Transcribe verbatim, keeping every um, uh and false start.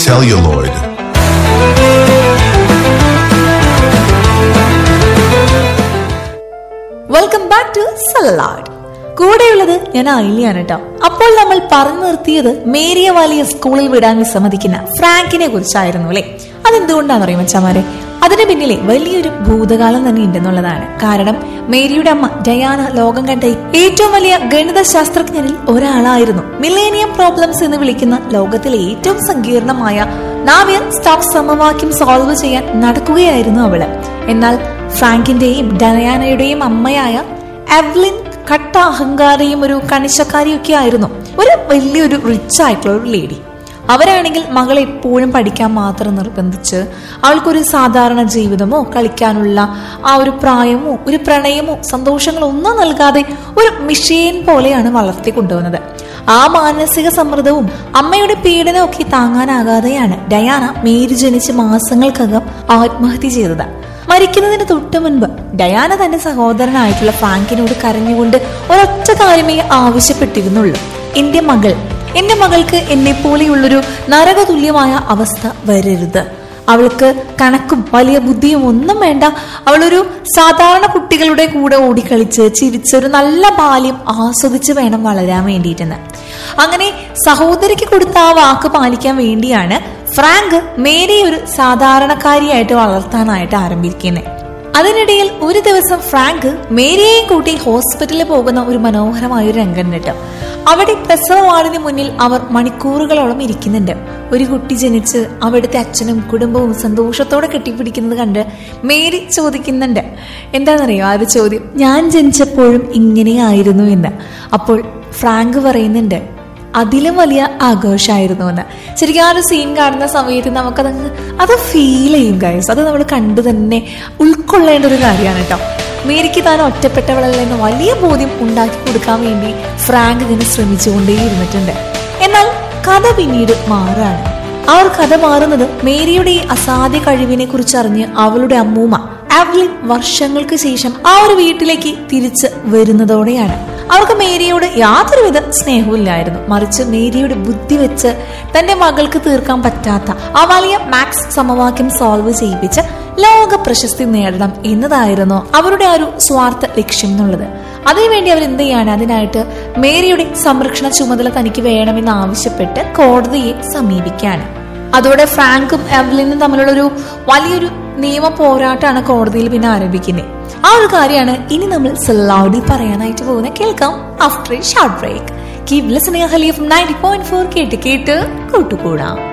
celluloid. Welcome back to salad. കൂടെയുള്ളത് ഞാൻ ആയില്യാണ് കേട്ടോ. അപ്പോൾ നമ്മൾ പറഞ്ഞു നിർത്തിയത് മേരിയെ വലിയ സ്കൂളിൽ വിടാൻ വിസമ്മതിക്കുന്ന ഫ്രാങ്കിനെ കുറിച്ചായിരുന്നു അല്ലെ. അതെന്തുകൊണ്ടാണെന്ന് അറിയാം മച്ചാമാരെ, അതിന് പിന്നിലെ വലിയൊരു ഭൂതകാലം തന്നെ ഉണ്ടെന്നുള്ളതാണ്. കാരണം മേരിയുടെ അമ്മ ഡയാന ലോകം കണ്ട ഏറ്റവും വലിയ ഗണിത ശാസ്ത്രജ്ഞരിൽ ഒരാളായിരുന്നു. മില്ലേനിയം പ്രോബ്ലംസ് എന്ന് വിളിക്കുന്ന ലോകത്തിലെ ഏറ്റവും സങ്കീർണമായ നാവിയർ സ്റ്റോക്സ് സമവാക്യം സോൾവ് ചെയ്യാൻ നടക്കുകയായിരുന്നു അവള്. എന്നാൽ ഫ്രാങ്കിന്റെയും ഡയാനയുടെയും അമ്മയായ എവ്ലിൻ കട്ട അഹങ്കാരിയും ഒരു കണിശക്കാരിയൊക്കെ ആയിരുന്നു. ഒരു വലിയൊരു റിച്ച് ആയിട്ടുള്ള ഒരു ലേഡി. അവരാണെങ്കിൽ മകളെ എപ്പോഴും പഠിക്കാൻ മാത്രം നിർബന്ധിച്ച് അവൾക്കൊരു സാധാരണ ജീവിതമോ കളിക്കാനുള്ള ആ ഒരു പ്രായമോ ഒരു പ്രണയമോ സന്തോഷങ്ങളോ ഒന്നും നൽകാതെ ഒരു മിഷീൻ പോലെയാണ് വളർത്തി കൊണ്ടുവന്നത്. ആ മാനസിക സമ്മർദ്ദവും അമ്മയുടെ പീഡനവും ഒക്കെ താങ്ങാനാകാതെയാണ് ഡയാന മേരി ജനിച്ച് മാസങ്ങൾക്കകം ആത്മഹത്യ ചെയ്തത്. മരിക്കുന്നതിന് തൊട്ടു മുൻപ് ഡയാന തന്റെ സഹോദരനായിട്ടുള്ള ഫ്രാങ്കിനോട് കരഞ്ഞുകൊണ്ട് ഒരൊറ്റ കാര്യമേ ആവശ്യപ്പെട്ടിരുന്നുള്ളൂ: എന്റെ മകൾ എന്റെ മകൾക്ക് എന്നെ പോലെയുള്ളൊരു നരകതുല്യമായ അവസ്ഥ വരരുത്. അവൾക്ക് കണക്കും വലിയ ബുദ്ധിയും ഒന്നും വേണ്ട. അവളൊരു സാധാരണ കുട്ടികളുടെ കൂടെ ഓടിക്കളിച്ച് ചിരിച്ച് ഒരു നല്ല ബാല്യം ആസ്വദിച്ച് വേണം വളരാൻ വേണ്ടിയിട്ടെന്ന്. അങ്ങനെ സഹോദരിക്ക് കൊടുത്ത ആ വാക്ക് പാലിക്കാൻ വേണ്ടിയാണ് ഫ്രാങ്ക് മേരിയെ ഒരു സാധാരണക്കാരിയായിട്ട് വളർത്താനായിട്ട് ആരംഭിക്കുന്നത്. അതിനിടയിൽ ഒരു ദിവസം ഫ്രാങ്ക് മേരിയെയും കൂട്ടി ഹോസ്പിറ്റലിൽ പോകുന്ന ഒരു മനോഹരമായ ഒരു രംഗം കിട്ടും. അവിടെ പ്രസവ വാർഡിന് മുന്നിൽ അവർ മണിക്കൂറുകളോളം ഇരിക്കുന്നുണ്ട്. ഒരു കുട്ടി ജനിച്ച് അവിടുത്തെ അച്ഛനും കുടുംബവും സന്തോഷത്തോടെ കെട്ടിപ്പിടിക്കുന്നത് കണ്ട് മേരി ചോദിക്കുന്നുണ്ട്. എന്താണെന്നറിയോ ആ ഒരു ചോദ്യം? ഞാൻ ജനിച്ചപ്പോഴും ഇങ്ങനെയായിരുന്നു എന്ന്. അപ്പോൾ ഫ്രാങ്ക് പറയുന്നുണ്ട്, അതിലും വലിയ ആഘോഷമായിരുന്നു എന്ന്. ശരിക്കും ആ ഒരു സീൻ കാണുന്ന സമയത്ത് നമുക്കത് അത് ഫീൽ ചെയ്യും ഗൈസ്. അത് നമ്മൾ കണ്ടു തന്നെ ഉൾക്കൊള്ളേണ്ട ഒരു കാര്യമാണ് കേട്ടോ. മേരിക്ക് താൻ ഒറ്റപ്പെട്ടവളല്ല എന്ന വലിയ ബോധ്യം ഉണ്ടാക്കി കൊടുക്കാൻ വേണ്ടി ഫ്രാങ്ക് ഇതിനെ ശ്രമിച്ചുകൊണ്ടേയിരുന്നിട്ടുണ്ട്. എന്നാൽ കഥ പിന്നീട് മാറാണ്. ആ ഒരു കഥ മാറുന്നത് മേരിയുടെ ഈ അസാധ്യ കഴിവിനെ കുറിച്ച് അറിഞ്ഞ് അവളുടെ അമ്മൂമ്മ എവ്ലിൻ വർഷങ്ങൾക്ക് ശേഷം ആ ഒരു വീട്ടിലേക്ക് തിരിച്ച് വരുന്നതോടെയാണ്. അവൾക്ക് മേരിയോട് യാതൊരുവിധ സ്നേഹമില്ലായിരുന്നു. മറിച്ച് മേരിയുടെ ബുദ്ധി വെച്ച് തന്റെ മകൾക്ക് തീർക്കാൻ പറ്റാത്ത ആ വലിയ മാത്സ് സമവാക്യം സോൾവ് ചെയ്യിപ്പിച്ച് ലോക പ്രശസ്തി നേടണം എന്നതായിരുന്നു അവരുടെ ആ ഒരു സ്വാർത്ഥ ലക്ഷ്യം എന്നുള്ളത്. അതിനുവേണ്ടി അവർ എന്ത് ചെയ്യാണ്? അതിനായിട്ട് മേരിയുടെ സംരക്ഷണ ചുമതല തനിക്ക് വേണമെന്ന് ആവശ്യപ്പെട്ട് കോടതിയെ സമീപിക്കുകയാണ്. അതോടെ ഫ്രാങ്കും എവ്ലിനും തമ്മിലുള്ള ഒരു വലിയൊരു നിയമ പോരാട്ടമാണ് കോടതിയിൽ പിന്നെ ആരംഭിക്കുന്നത്. ആ ഒരു കാര്യമാണ് ഇനി നമ്മൾ സലാഡിൽ പറയാനായിട്ട് പോകുന്നത്. കേൾക്കാം after A short break. Keep listening ഹലി F ninety point four. കേട്ട് കേട്ട് കൂട്ടുകൂടാം.